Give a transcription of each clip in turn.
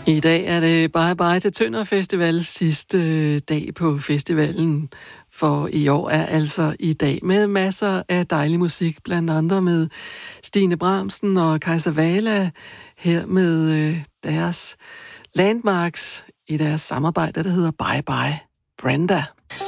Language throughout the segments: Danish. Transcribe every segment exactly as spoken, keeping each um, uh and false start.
I dag er det Bye Bye til Tønder Festival, sidste dag på festivalen. For i år er altså i dag med masser af dejlig musik, blandt andre med Stine Bramsen og Kajsa Wala, her med øh, deres landmarks i deres samarbejde, der hedder Bye Bye Brenda.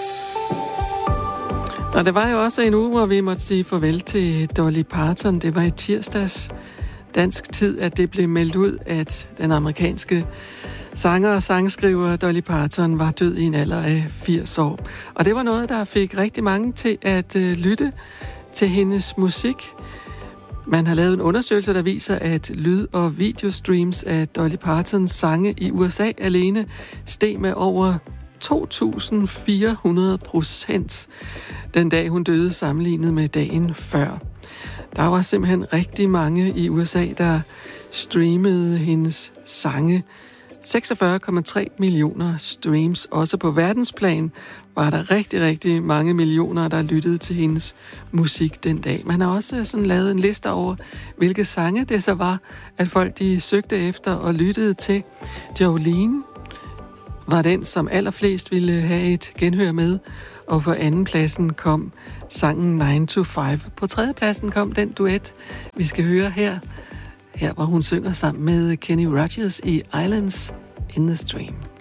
Og der var jo også en uge, hvor vi måtte sige farvel til Dolly Parton. Det var i tirsdags dansk tid, at det blev meldt ud, at den amerikanske sanger og sangskriver Dolly Parton var død i en alder af firs år. Og det var noget, der fik rigtig mange til at øh, lytte til hendes musik. Man har lavet en undersøgelse, der viser, at lyd- og videostreams af Dolly Partons sange i U S A alene steg med over to tusind fire hundrede procent den dag, hun døde, sammenlignet med dagen før. Der var simpelthen rigtig mange i U S A, der streamede hendes sange. seksogfyrre komma tre millioner streams. Også på verdensplan var der rigtig, rigtig mange millioner, der lyttede til hendes musik den dag. Man har også sådan lavet en liste over, hvilke sange det så var, at folk de søgte efter og lyttede til. Jolene var den, som allerflest ville have et genhør med, og på anden pladsen kom sangen nine to five. På tredje pladsen kom den duet, vi skal høre her. Her hvor hun synger sammen med Kenny Rogers i Islands in the Stream.